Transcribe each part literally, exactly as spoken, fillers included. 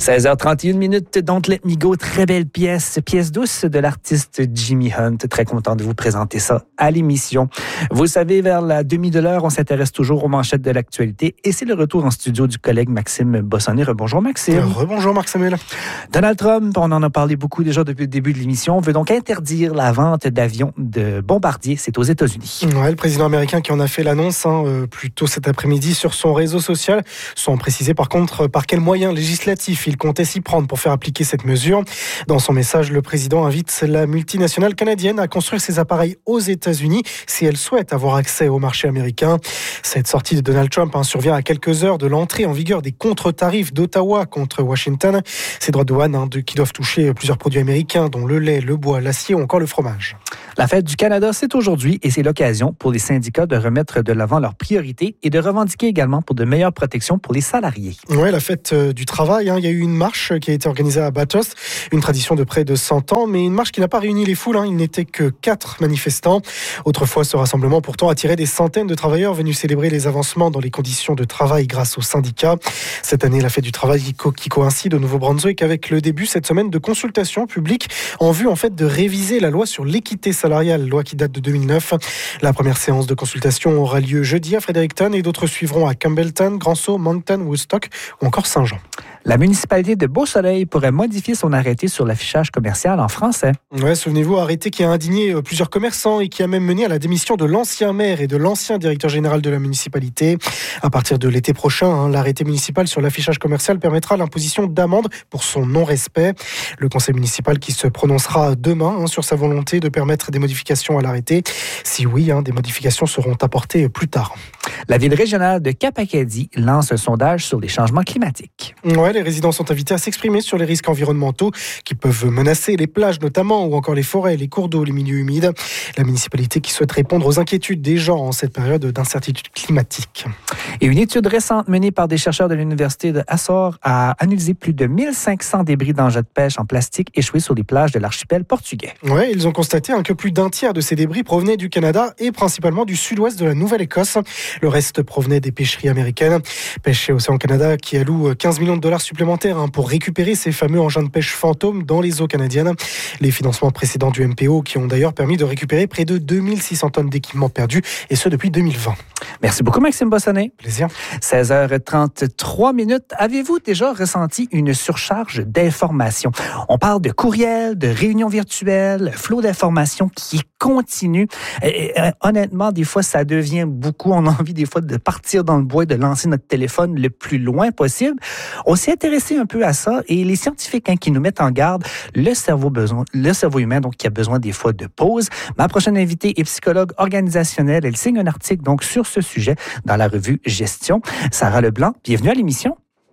seize heures trente et une minutes, Don't Let Me Go, très belle pièce, pièce douce de l'artiste Jimmy Hunt. Très content de vous présenter ça à l'émission. Vous le savez, vers la demi de l'heure, on s'intéresse toujours aux manchettes de l'actualité et c'est le retour en studio du collègue Maxime Bossonnet. Rebonjour Maxime. Rebonjour Marc-Samuel. Donald Trump, on en a parlé beaucoup déjà depuis le début de l'émission, veut donc interdire la vente d'avions de bombardiers. C'est aux États-Unis. Ouais, le président américain qui en a fait l'annonce hein, euh, plus tôt cet après-midi sur son réseau social, sans préciser par contre par quels moyens législatifs il comptait s'y prendre pour faire appliquer cette mesure. Dans son message, le président invite la multinationale canadienne à construire ses appareils aux États-Unis si elle souhaite avoir accès au marché américain. Cette sortie de Donald Trump hein, survient à quelques heures de l'entrée en vigueur des contre-tarifs d'Ottawa contre Washington. Ces droits de douane hein, de, qui doivent toucher plusieurs produits américains, dont le lait, le bois, l'acier ou encore le fromage. La fête du Canada, c'est aujourd'hui et c'est l'occasion pour les syndicats de remettre de l'avant leurs priorités et de revendiquer également pour de meilleures protections pour les salariés. Oui, la fête du travail, hein, il y a eu une marche qui a été organisée à Bathurst, une tradition de près de cent ans, mais une marche qui n'a pas réuni les foules, hein, il n'était que quatre manifestants. Autrefois, ce rassemblement pourtant attirait des centaines de travailleurs venus célébrer les avancements dans les conditions de travail grâce aux syndicats. Cette année, la fête du travail qui coïncide au Nouveau-Brunswick avec le début cette semaine de consultations publiques en vue en fait de réviser la loi sur l'équité salariale, loi qui date de deux mille neuf. La première séance de consultation aura lieu jeudi à Fredericton et d'autres suivront à Campbellton, Grand-Sault, Moncton, Woodstock ou encore Saint-Jean. La municipalité de Beau-Soleil pourrait modifier son arrêté sur l'affichage commercial en français. Ouais, souvenez-vous, arrêté qui a indigné plusieurs commerçants et qui a même mené à la démission de l'ancien maire et de l'ancien directeur général de la municipalité. À partir de l'été prochain, hein, l'arrêté municipal sur l'affichage commercial permettra l'imposition d'amendes pour son non-respect. Le conseil municipal qui se prononcera demain hein, sur sa volonté de permettre des modifications à l'arrêté. Si oui, hein, des modifications seront apportées plus tard. La ville régionale de Cap-Acadie lance un sondage sur les changements climatiques. Ouais, les résidents sont invités à s'exprimer sur les risques environnementaux qui peuvent menacer les plages notamment ou encore les forêts, les cours d'eau, les milieux humides. La municipalité qui souhaite répondre aux inquiétudes des gens en cette période d'incertitude climatique. Et une étude récente menée par des chercheurs de l'université de Açores a analysé plus de mille cinq cents débris d'engins de pêche en plastique échoués sur les plages de l'archipel portugais. Ouais, ils ont constaté hein, que plus d'un tiers de ces débris provenaient du Canada et principalement du sud-ouest de la Nouvelle-Écosse. Le reste provenait des pêcheries américaines. Pêche et Océan Canada qui alloue quinze millions de dollars supplémentaires hein, pour récupérer ces fameux engins de pêche fantômes dans les eaux canadiennes. Les financements précédents du M P O qui ont d'ailleurs permis de récupérer près de deux mille six cents tonnes d'équipements perdus et ce depuis deux mille vingt. Merci beaucoup Maxime Bossonnet. Plaisir. seize heures trente-trois minutes. Avez-vous déjà ressenti une surcharge d'informations? On parle de courriels, de réunions virtuelles, flot d'informations qui continue. Et, et, honnêtement, des fois, ça devient beaucoup. On a envie des fois de partir dans le bois et de lancer notre téléphone le plus loin possible. On s'est intéressé un peu à ça et les scientifiques hein, qui nous mettent en garde, le cerveau, besoin, le cerveau humain donc qui a besoin des fois de pause. Ma prochaine invitée est psychologue organisationnelle. Elle signe un article donc sur ce sujet dans la revue Gestion. Sarah Leblanc, bienvenue à l'émission.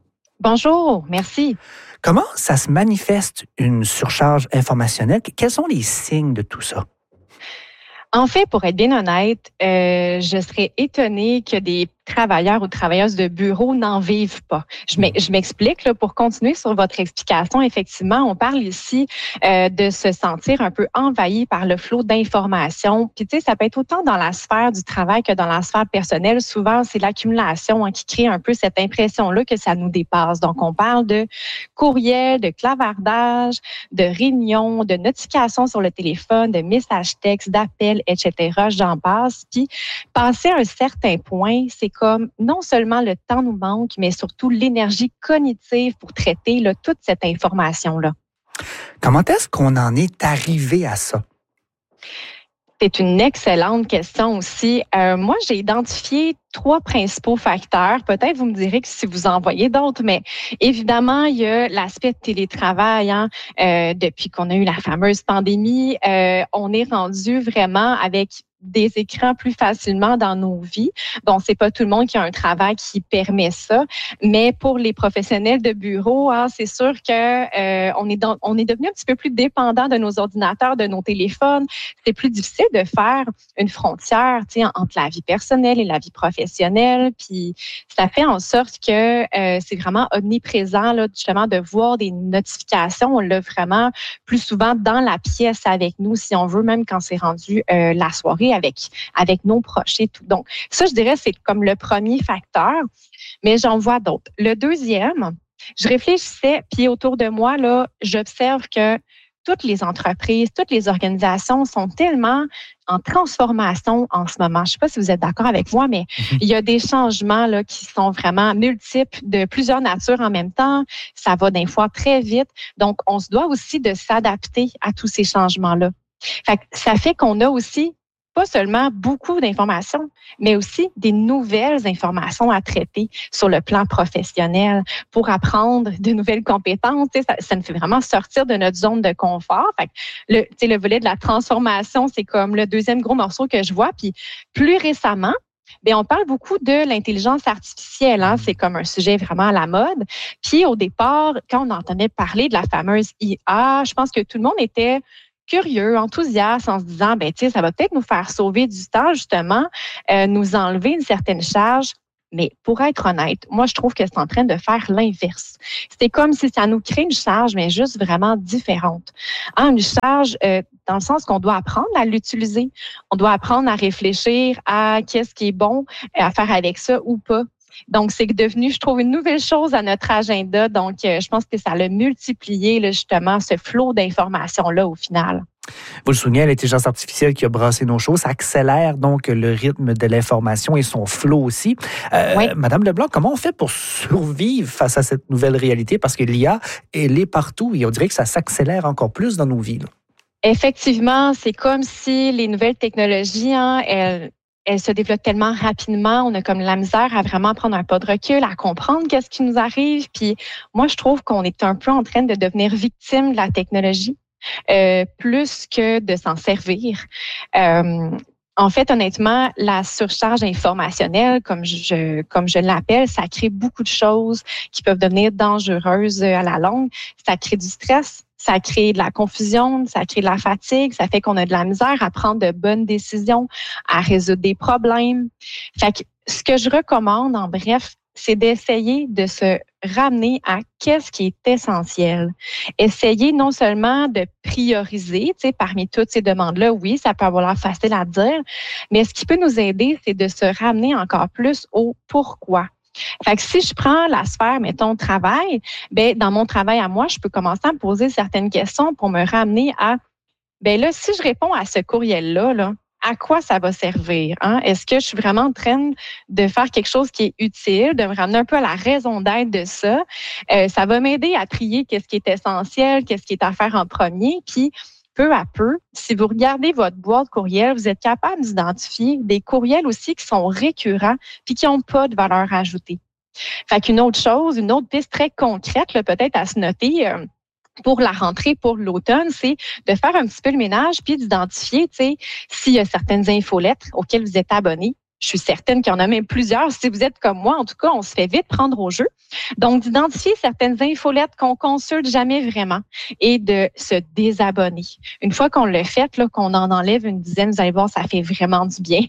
Bonjour, merci. Comment ça se manifeste une surcharge informationnelle? Quels sont les signes de tout ça? En fait, pour être bien honnête, euh, je serais étonnée que des travailleurs ou travailleuses de bureau n'en vivent pas. Je m'explique, là, pour continuer sur votre explication, effectivement, on parle ici euh, de se sentir un peu envahi par le flot d'informations. Puis, tu sais, ça peut être autant dans la sphère du travail que dans la sphère personnelle. Souvent, c'est l'accumulation hein, qui crée un peu cette impression-là que ça nous dépasse. Donc, on parle de courriel, de clavardage, de réunions, de notifications sur le téléphone, de messages textes, d'appels, et cetera. J'en passe. Puis, passer à un certain point, c'est comme non seulement le temps nous manque, mais surtout l'énergie cognitive pour traiter là, toute cette information-là. Comment est-ce qu'on en est arrivé à ça? C'est une excellente question aussi. Euh, moi, j'ai identifié trois principaux facteurs. Peut-être vous me direz que si vous en voyez d'autres, mais évidemment, il y a l'aspect de télétravail. Hein. Euh, depuis qu'on a eu la fameuse pandémie, euh, on est rendu vraiment avec des écrans plus facilement dans nos vies. Bon, c'est pas tout le monde qui a un travail qui permet ça, mais pour les professionnels de bureau, hein, c'est sûr que euh, on est dans, on est devenu un petit peu plus dépendant de nos ordinateurs, de nos téléphones. C'est plus difficile de faire une frontière, tu sais, entre la vie personnelle et la vie professionnelle. Puis ça fait en sorte que euh, c'est vraiment omniprésent là, justement, de voir des notifications. On l'a vraiment plus souvent dans la pièce avec nous, si on veut, même quand c'est rendu euh, la soirée avec, avec nos proches et tout. Donc, ça, je dirais, c'est comme le premier facteur, mais j'en vois d'autres. Le deuxième, je réfléchissais, puis autour de moi, là, j'observe que toutes les entreprises, toutes les organisations sont tellement en transformation en ce moment. Je ne sais pas si vous êtes d'accord avec moi, mais mm-hmm. il y a des changements là, qui sont vraiment multiples, de plusieurs natures en même temps. Ça va des fois très vite. Donc, on se doit aussi de s'adapter à tous ces changements-là. Fait que ça fait qu'on a aussi pas seulement beaucoup d'informations, mais aussi des nouvelles informations à traiter sur le plan professionnel pour apprendre de nouvelles compétences. Tu sais, ça, ça nous fait vraiment sortir de notre zone de confort. Fait que le, tu sais, le volet de la transformation, c'est comme le deuxième gros morceau que je vois. Puis plus récemment, bien, on parle beaucoup de l'intelligence artificielle. Hein? C'est comme un sujet vraiment à la mode. Puis au départ, quand on entendait parler de la fameuse I A, je pense que tout le monde était curieux, enthousiaste, en se disant, ben, tu sais, ça va peut-être nous faire sauver du temps, justement, euh, nous enlever une certaine charge. Mais pour être honnête, moi, je trouve que c'est en train de faire l'inverse. C'est comme si ça nous crée une charge, mais juste vraiment différente. Hein, une charge euh, dans le sens qu'on doit apprendre à l'utiliser. On doit apprendre à réfléchir à qu'est-ce qui est bon à faire avec ça ou pas. Donc, c'est devenu, je trouve, une nouvelle chose à notre agenda. Donc, euh, je pense que ça l'a multiplié, là, justement, ce flot d'informations-là au final. Vous le soulignez, l'intelligence artificielle qui a brassé nos choses, ça accélère donc le rythme de l'information et son flot aussi. Euh, oui. Madame Leblanc, comment on fait pour survivre face à cette nouvelle réalité? Parce que l'I A, elle est partout et on dirait que ça s'accélère encore plus dans nos vies. Là. Effectivement, c'est comme si les nouvelles technologies, hein, elles... Elle se développe tellement rapidement, on a comme la misère à vraiment prendre un pas de recul, à comprendre qu'est-ce qui nous arrive. Puis moi, je trouve qu'on est un peu en train de devenir victime de la technologie, euh, plus que de s'en servir. Euh, en fait, honnêtement, la surcharge informationnelle, comme je comme je l'appelle, ça crée beaucoup de choses qui peuvent devenir dangereuses à la longue. Ça crée du stress. Ça crée de la confusion, ça crée de la fatigue, ça fait qu'on a de la misère à prendre de bonnes décisions, à résoudre des problèmes. Fait que ce que je recommande, en bref, c'est d'essayer de se ramener à qu'est-ce qui est essentiel. Essayer non seulement de prioriser, tu sais, parmi toutes ces demandes-là, oui, ça peut avoir l'air facile à dire, mais ce qui peut nous aider, c'est de se ramener encore plus au pourquoi. Fait que si je prends la sphère, mettons, travail, ben dans mon travail à moi, je peux commencer à me poser certaines questions pour me ramener à, ben là, si je réponds à ce courriel-là, là, à quoi ça va servir? Hein? Est-ce que je suis vraiment en train de faire quelque chose qui est utile, de me ramener un peu à la raison d'être de ça? Euh, ça va m'aider à trier qu'est-ce qui est essentiel, qu'est-ce qui est à faire en premier, puis peu à peu, si vous regardez votre boîte courriel, vous êtes capable d'identifier des courriels aussi qui sont récurrents puis qui n'ont pas de valeur ajoutée. Fait qu'une autre chose, une autre piste très concrète, là, peut-être à se noter euh, pour la rentrée, pour l'automne, c'est de faire un petit peu le ménage puis d'identifier, tu sais, s'il y a certaines infolettres auxquelles vous êtes abonné. Je suis certaine qu'il y en a même plusieurs. Si vous êtes comme moi, en tout cas, on se fait vite prendre au jeu. Donc, d'identifier certaines infolettes qu'on consulte jamais vraiment et de se désabonner. Une fois qu'on l'a fait, là, qu'on en enlève une dizaine, vous allez voir, ça fait vraiment du bien.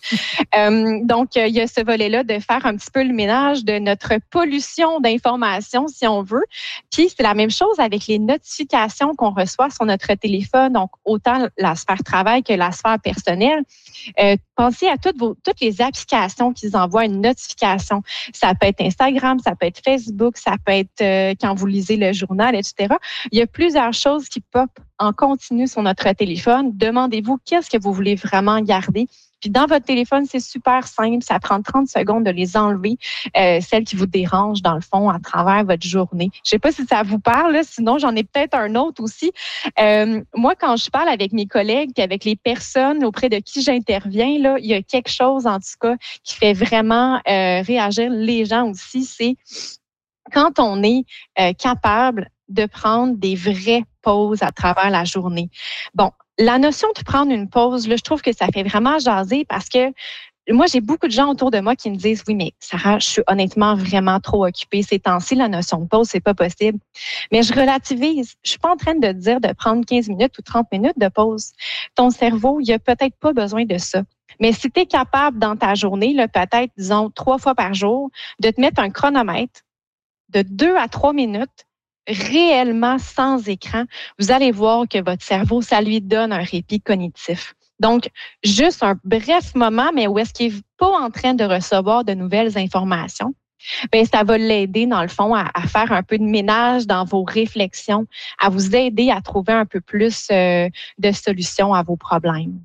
euh, donc, il y a ce volet-là de faire un petit peu le ménage de notre pollution d'informations, si on veut. Puis, c'est la même chose avec les notifications qu'on reçoit sur notre téléphone. Donc, autant la sphère travail que la sphère personnelle. Euh, pensez à toutes vos, toutes les applications qui vous envoient une notification. Ça peut être Instagram, ça peut être Facebook, ça peut être euh, quand vous lisez le journal, et cetera. Il y a plusieurs choses qui pop en continu sur notre téléphone. Demandez-vous qu'est-ce que vous voulez vraiment garder. Puis dans votre téléphone, c'est super simple. Ça prend trente secondes de les enlever, euh, celles qui vous dérangent dans le fond à travers votre journée. Je sais pas si ça vous parle, là, sinon j'en ai peut-être un autre aussi. Euh, moi, quand je parle avec mes collègues et avec les personnes auprès de qui j'interviens, là, il y a quelque chose en tout cas qui fait vraiment euh, réagir les gens aussi. C'est quand on est euh, capable de prendre des vraies pauses à travers la journée. Bon, la notion de prendre une pause, là, je trouve que ça fait vraiment jaser parce que moi, j'ai beaucoup de gens autour de moi qui me disent « Oui, mais Sarah, je suis honnêtement vraiment trop occupée. Ces temps-ci, la notion de pause, c'est pas possible. » Mais je relativise. Je suis pas en train de dire de prendre quinze minutes ou trente minutes de pause. Ton cerveau, il a peut-être pas besoin de ça. Mais si tu es capable dans ta journée, là, peut-être, disons, trois fois par jour, de te mettre un chronomètre de deux à trois minutes, réellement sans écran, vous allez voir que votre cerveau, ça lui donne un répit cognitif. Donc, juste un bref moment, mais où est-ce qu'il n'est pas en train de recevoir de nouvelles informations. Bien, ça va l'aider, dans le fond, à, à faire un peu de ménage dans vos réflexions, à vous aider à trouver un peu plus euh, de solutions à vos problèmes.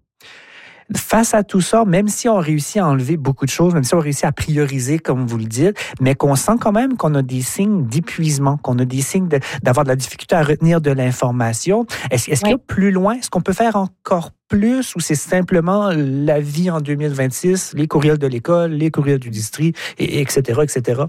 Face à tout ça, même si on réussit à enlever beaucoup de choses, même si on réussit à prioriser, comme vous le dites, mais qu'on sent quand même qu'on a des signes d'épuisement, qu'on a des signes de, d'avoir de la difficulté à retenir de l'information, est-ce, est-ce oui. qu'il y a plus loin? Est-ce qu'on peut faire encore plus ou c'est simplement la vie en deux mille vingt-six, les courriels de l'école, les courriels du district, et, etc., et cetera?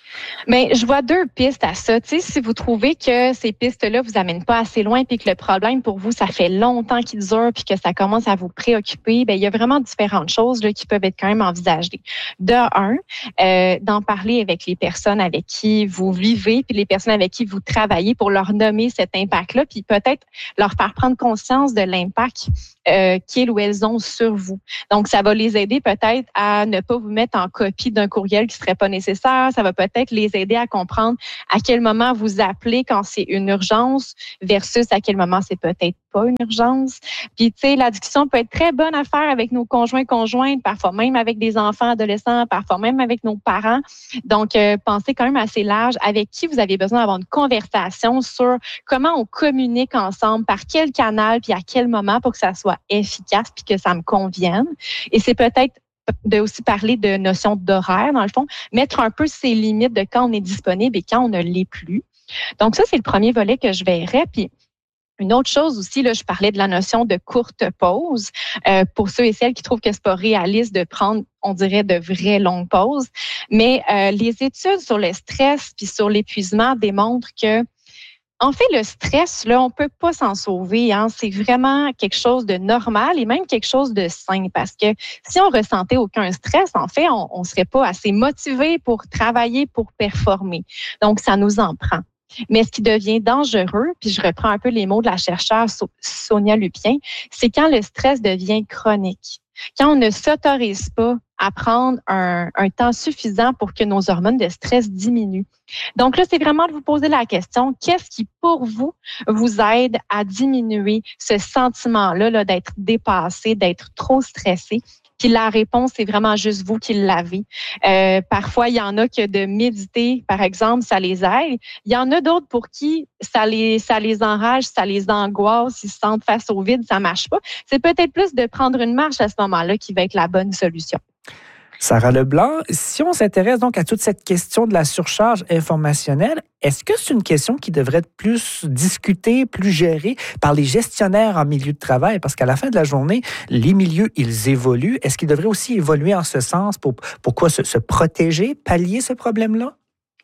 Mais je vois deux pistes à ça. Tu sais, si vous trouvez que ces pistes-là vous amènent pas assez loin puis que le problème pour vous, ça fait longtemps qu'il dure puis que ça commence à vous préoccuper, bien, il y a vraiment différentes choses là, qui peuvent être quand même envisagées. De un, euh, d'en parler avec les personnes avec qui vous vivez puis les personnes avec qui vous travaillez pour leur nommer cet impact-là puis peut-être leur faire prendre conscience de l'impact euh, qu'ils ou elles ont sur vous. Donc, ça va les aider peut-être à ne pas vous mettre en copie d'un courriel qui serait pas nécessaire. Ça va peut-être les aider à comprendre à quel moment vous appelez quand c'est une urgence versus à quel moment c'est peut-être pas une urgence. Puis, tu sais, la discussion peut être très bonne à faire avec nos conjoints, conjointes, parfois même avec des enfants, adolescents, parfois même avec nos parents. Donc, euh, pensez quand même assez large avec qui vous avez besoin d'avoir une conversation sur comment on communique ensemble, par quel canal, puis à quel moment pour que ça soit efficace puis que ça me convienne. Et c'est peut-être de aussi parler de notion d'horaire, dans le fond, mettre un peu ses limites de quand on est disponible et quand on ne l'est plus. Donc, ça, c'est le premier volet que je verrais. Puis, une autre chose aussi, là, je parlais de la notion de courte pause. Euh, pour ceux et celles qui trouvent que c'est pas réaliste de prendre, on dirait, de vraies longues pauses. Mais euh, les études sur le stress puis sur l'épuisement démontrent que en fait, le stress, là, on peut pas s'en sauver. Hein. C'est vraiment quelque chose de normal et même quelque chose de sain parce que si on ressentait aucun stress, en fait, on, on serait pas assez motivé pour travailler, pour performer. Donc, ça nous en prend. Mais ce qui devient dangereux, puis je reprends un peu les mots de la chercheure Sonia Lupien, c'est quand le stress devient chronique. Quand on ne s'autorise pas à prendre un, un temps suffisant pour que nos hormones de stress diminuent. Donc là, c'est vraiment de vous poser la question, qu'est-ce qui, pour vous, vous aide à diminuer ce sentiment-là là, d'être dépassé, d'être trop stressé? Puis la réponse, c'est vraiment juste vous qui l'avez. Euh, parfois, il y en a que de méditer, par exemple, ça les aide. Il y en a d'autres pour qui ça les, ça les enrage, ça les angoisse, ils se sentent face au vide, ça marche pas. C'est peut-être plus de prendre une marche à ce moment-là qui va être la bonne solution. Sarah Leblanc, si on s'intéresse donc à toute cette question de la surcharge informationnelle, est-ce que c'est une question qui devrait être plus discutée, plus gérée par les gestionnaires en milieu de travail? Parce qu'à la fin de la journée, les milieux, ils évoluent. Est-ce qu'ils devraient aussi évoluer en ce sens pour, pour quoi se, se protéger, pallier ce problème-là?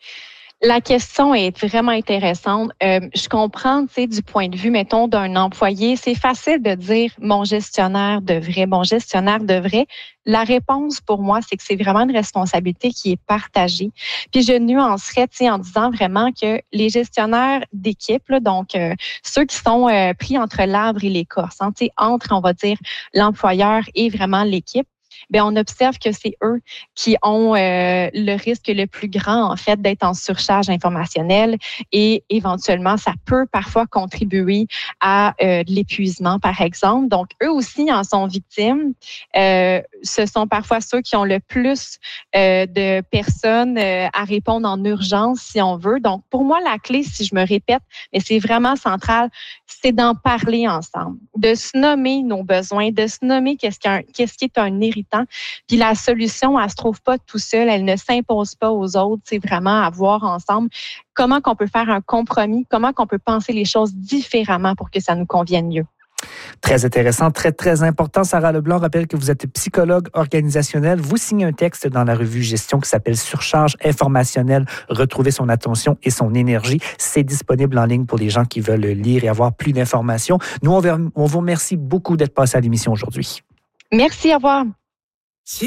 La question est vraiment intéressante. Euh, je comprends, tu sais, du point de vue, mettons, d'un employé, c'est facile de dire mon gestionnaire devrait, mon gestionnaire devrait. La réponse pour moi, c'est que c'est vraiment une responsabilité qui est partagée. Puis je nuancerais, tu sais, en disant vraiment que les gestionnaires d'équipe, là, donc euh, ceux qui sont euh, pris entre l'arbre et l'écorce, hein, tu sais, entre, on va dire, l'employeur et vraiment l'équipe. Bien, on observe que c'est eux qui ont euh, le risque le plus grand, en fait, d'être en surcharge informationnelle et éventuellement, ça peut parfois contribuer à euh, de l'épuisement, par exemple. Donc, eux aussi en sont victimes. Euh, ce sont parfois ceux qui ont le plus euh, de personnes euh, à répondre en urgence, si on veut. Donc, pour moi, la clé, si je me répète, mais c'est vraiment central, c'est d'en parler ensemble, de se nommer nos besoins, de se nommer qu'est-ce qui est un, qu'est-ce qui est un irritant. Puis la solution, elle se trouve pas tout seul, elle ne s'impose pas aux autres, c'est vraiment à voir ensemble comment qu'on peut faire un compromis, comment qu'on peut penser les choses différemment pour que ça nous convienne mieux. Très intéressant, très, très important. Sarah Leblanc rappelle que vous êtes psychologue organisationnelle. Vous signez un texte dans la revue Gestion qui s'appelle Surcharge informationnelle, retrouver son attention et son énergie. C'est disponible en ligne pour les gens qui veulent lire et avoir plus d'informations. Nous, on vous remercie beaucoup d'être passé à l'émission aujourd'hui. Merci, au revoir.